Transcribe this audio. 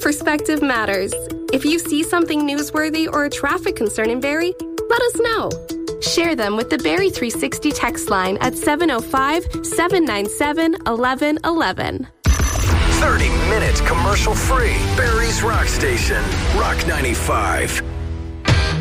perspective matters. If you see something newsworthy or a traffic concern in Barrie, let us know. Share them with the Barrie 360 text line at 705-797-1111. 30 minutes commercial free. Barrie's Rock Station. Rock 95.